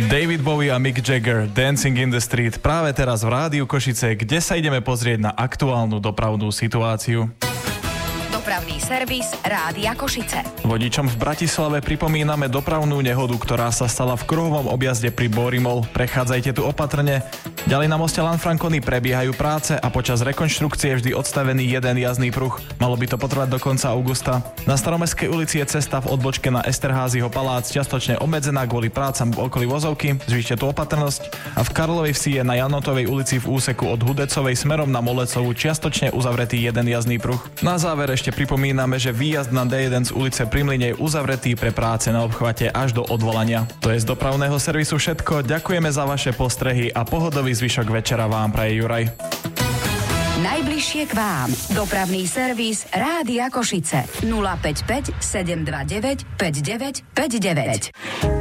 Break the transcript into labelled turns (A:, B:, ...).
A: David Bowie a Mick Jagger, Dancing in the Street, práve teraz v Rádiu Košice, kde sa ideme pozrieť na aktuálnu dopravnú situáciu.
B: Dopravný servis Rádia Košice.
A: Vodičom v Bratislave pripomíname dopravnú nehodu, ktorá sa stala v kruhovom objazde pri Borimol. Prechádzajte tu opatrne. Ďalej na moste Lanfranconi prebiehajú práce a počas rekonštrukcie vždy odstavený jeden jazdný pruh. Malo by to potrvať do konca augusta. Na Staromestskej ulici je cesta v odbočke na Esterházyho palác čiastočne obmedzená kvôli prácam v okolí Vozovky. Zvýšte tu opatrnosť. A v Karlovej Vsi je na Janotovej ulici v úseku od Hudecovej smerom na Molecovú čiastočne uzavretý jeden jazdný pruh. Na záver ešte pripomíname, že výjazd na D1 z ulice pri Mlyne je uzavretý pre práce na obchvate až do odvolania. To je z dopravného servisu všetko. Ďakujeme za vaše postrehy a pohodový zvyšok večera vám praje Juraj.
B: Najbližšie k vám. Dopravný servis Rádia Košice. 055 729 5959.